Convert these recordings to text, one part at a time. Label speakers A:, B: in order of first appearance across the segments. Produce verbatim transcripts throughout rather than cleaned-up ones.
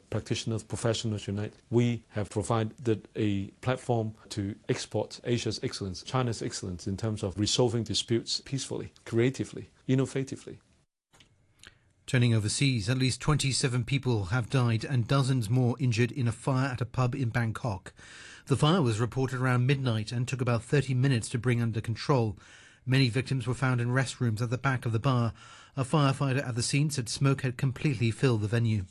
A: practitioners, professionals unite, we have provided a platform to export Asia's excellence, China's excellence in terms of resolving disputes peacefully, creatively, innovatively.
B: Turning overseas, at least twenty-seven people have died and dozens more injured in a fire at a pub in Bangkok. The fire was reported around midnight and took about thirty minutes to bring under control. Many victims were found in restrooms at the back of the bar. A firefighter at the scene said smoke had completely filled the venue.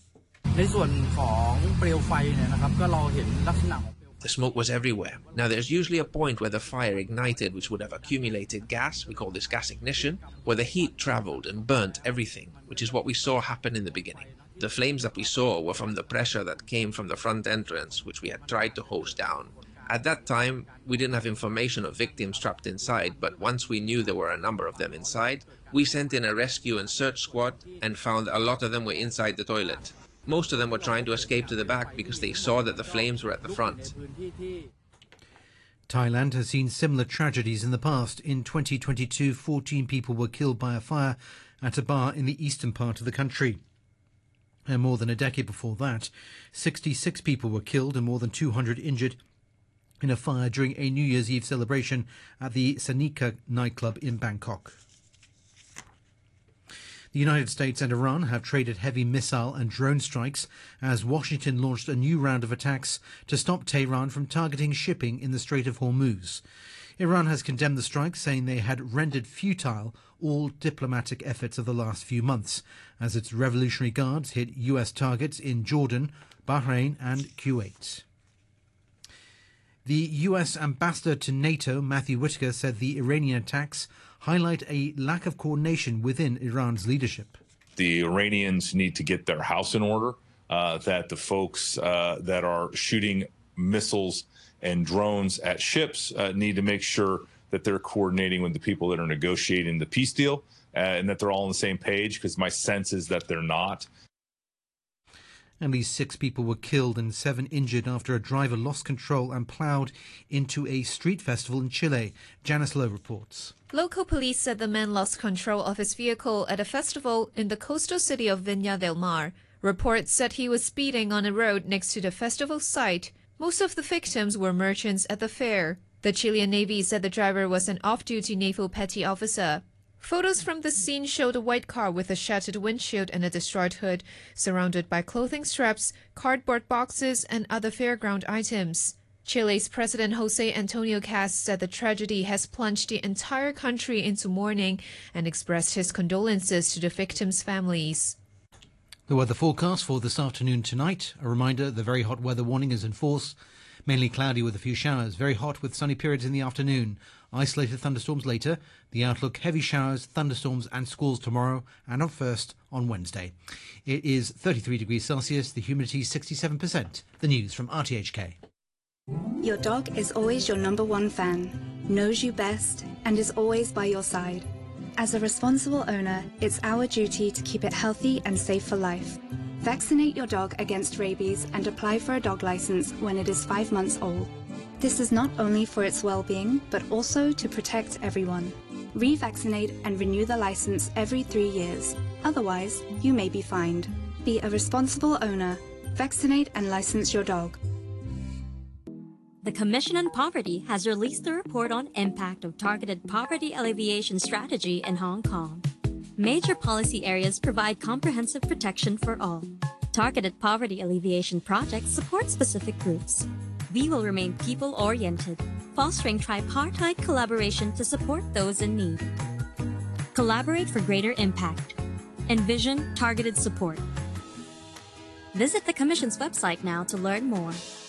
C: The smoke was everywhere. Now, there's usually a point where the fire ignited, which would have accumulated gas, we call this gas ignition, where the heat traveled and burnt everything, which is what we saw happen in the beginning. The flames that we saw were from the pressure that came from the front entrance, which we had tried to hose down. At that time, we didn't have information of victims trapped inside, but once we knew there were a number of them inside, we sent in a rescue and search squad and found a lot of them were inside the toilet. Most of them were trying to escape to the back because they saw that the flames were at the front.
B: Thailand has seen similar tragedies in the past. In twenty twenty-two, fourteen people were killed by a fire at a bar in the eastern part of the country. And more than a decade before that, sixty-six people were killed and more than two hundred injured in a fire during a New Year's Eve celebration at the Sanika nightclub in Bangkok. The United States and Iran have traded heavy missile and drone strikes as Washington launched a new round of attacks to stop Tehran from targeting shipping in the Strait of Hormuz. Iran has condemned the strikes, saying they had rendered futile all diplomatic efforts of the last few months, as its Revolutionary Guards hit U S targets in Jordan, Bahrain and Kuwait. The U S ambassador to NATO, Matthew Whitaker, said the Iranian attacks highlight a lack of coordination within Iran's leadership.
D: The Iranians need to get their house in order, uh, that the folks uh, that are shooting missiles and drones at ships uh, need to make sure that they're coordinating with the people that are negotiating the peace deal uh, and that they're all on the same page, because my sense is that they're not.
B: At least six people were killed and seven injured after a driver lost control and ploughed into a street festival in Chile. Janice Lowe reports.
E: Local police said the man lost control of his vehicle at a festival in the coastal city of Viña del Mar. Reports said he was speeding on a road next to the festival site. Most of the victims were merchants at the fair. The Chilean Navy said the driver was an off-duty naval petty officer. Photos from the scene showed a white car with a shattered windshield and a destroyed hood, surrounded by clothing straps, cardboard boxes, and other fairground items. Chile's President José Antonio Kast said the tragedy has plunged the entire country into mourning and expressed his condolences to the victims' families.
B: The weather forecast for this afternoon tonight. A reminder, the very hot weather warning is in force. Mainly cloudy with a few showers. Very hot with sunny periods in the afternoon. Isolated thunderstorms later. The outlook, heavy showers, thunderstorms and squalls tomorrow and on first on Wednesday. It is thirty-three degrees Celsius. The humidity sixty-seven percent. The news from R T H K.
F: Your dog is always your number one fan, knows you best and is always by your side. As a responsible owner, it's our duty to keep it healthy and safe for life. Vaccinate your dog against rabies and apply for a dog license when it is five months old. This is not only for its well-being, but also to protect everyone. Revaccinate and renew the license every three years. Otherwise, you may be fined. Be a responsible owner. Vaccinate and license your dog.
G: The Commission on Poverty has released a report on impact of targeted poverty alleviation strategy in Hong Kong. Major policy areas provide comprehensive protection for all. Targeted poverty alleviation projects support specific groups. We will remain people-oriented, fostering tripartite collaboration to support those in need. Collaborate for greater impact. Envision targeted support. Visit the Commission's website now to learn more.